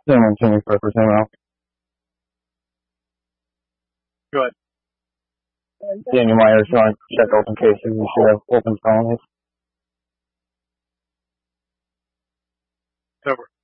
Someone 25% off. Go ahead. Daniel Myers, you want to check open cases? You should have open felonies. Over.